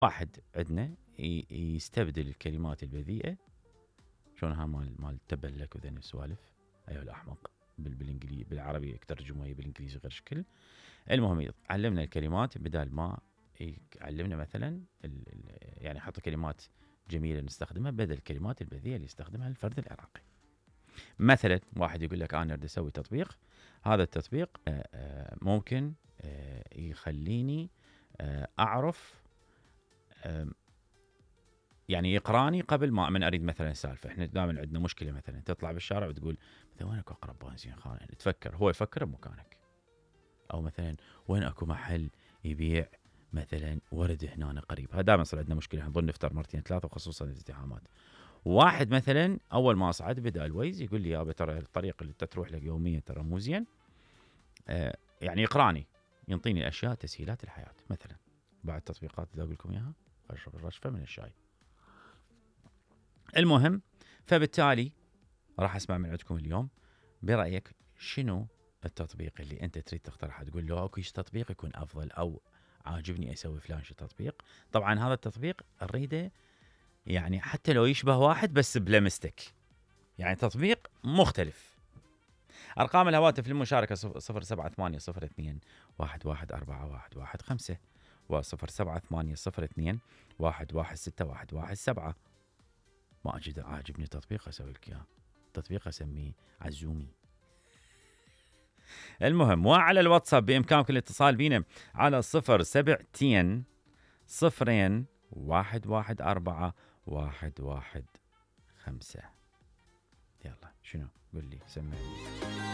واحد عندنا يستبدل الكلمات البذيئة، شلونها مال تبلك وذني السوالف، أيها الأحمق، بالإنجليزي بالعربي ترجموها بالإنجليزي غير شكل. المهم علمنا الكلمات بدال ما علمنا مثلا يعني حط كلمات جميلة نستخدمها بدل الكلمات البذيئة اللي يستخدمها الفرد العراقي. مثلا واحد يقول لك أنا أريد أسوي تطبيق، هذا التطبيق ممكن يخليني أعرف يعني يقراني قبل ما من أريد مثلا سالفة. إحنا دائما عندنا مشكلة، مثلا تطلع بالشارع وتقول مثلا وين أكو أقرب بنزين خانة، تفكر، هو يفكر بمكانك. أو مثلا وين أكو محل يبيع مثلا ورد هنا قريب. هذا دائما صار عندنا مشكلة، نظل نفتر مرتين ثلاثة وخصوصا الازدحامات. واحد مثلا أول ما أصعد بدأ الويز يقول لي يا ترى الطريق اللي تروح لك يوميا ترى مو زين، يعني يقراني، ينطيني أشياء تسهيلات الحياة. مثلا بعد التطبيقات اللي أقول لكم إياها، أشرب الرشفة من الشاي. المهم، فبالتالي راح أسمع من عندكم اليوم برأيك شنو التطبيق اللي أنت تريد تقترحه، تقول له أكو تطبيق يكون أفضل، أو عاجبني أسوي فلان شي تطبيق. طبعا هذا التطبيق أريده يعني حتى لو يشبه واحد بس بلمستك، يعني تطبيق مختلف. أرقام الهواتف للمشاركة 078021141115 و078021161117. ما أجد عاجبني تطبيق أسوي لك إياه، تطبيق أسميه عزومي. المهم، وعلى الواتساب بإمكانكم الاتصال بينا على 07 0 114 115. يلا شنو قل لي سمعني.